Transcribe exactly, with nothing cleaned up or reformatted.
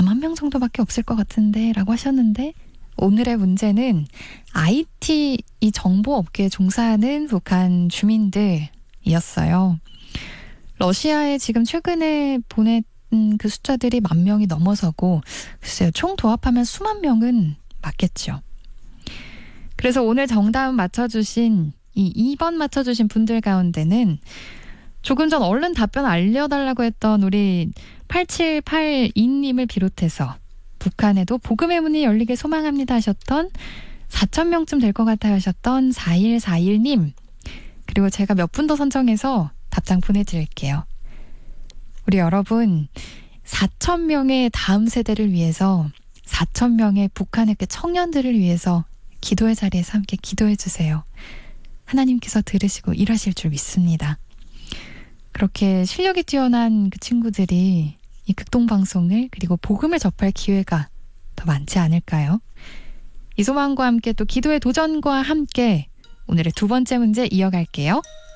사만 명 정도밖에 없을 것 같은데 라고 하셨는데, 오늘의 문제는 아이티 이 정보업계에 종사하는 북한 주민들이었어요. 러시아에 지금 최근에 보낸 그 숫자들이 만 명이 넘어서고, 글쎄요, 총 도합하면 수만 명은 맞겠죠. 그래서 오늘 정답 맞춰주신 이 이 번 맞춰주신 분들 가운데는 조금 전 얼른 답변 알려달라고 했던 우리 팔칠팔이 님을 비롯해서 북한에도 복음의 문이 열리길 소망합니다 하셨던 사천 명쯤 될 것 같아 하셨던 사일사일 님, 그리고 제가 몇 분 더 선정해서 답장 보내드릴게요. 우리 여러분, 사천 명의 다음 세대를 위해서, 사천 명의 북한의 그 청년들을 위해서 기도의 자리에서 함께 기도해 주세요. 하나님께서 들으시고 일하실 줄 믿습니다. 그렇게 실력이 뛰어난 그 친구들이 이 극동방송을, 그리고 복음을 접할 기회가 더 많지 않을까요? 이 소망과 함께 또 기도의 도전과 함께 오늘의 두 번째 문제 이어갈게요.